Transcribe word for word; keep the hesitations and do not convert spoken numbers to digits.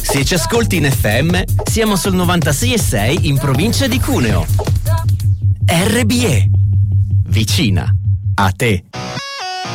Se ci ascolti in F M, siamo sul novantasei virgola sei in provincia di Cuneo. R B E. Vicina a te.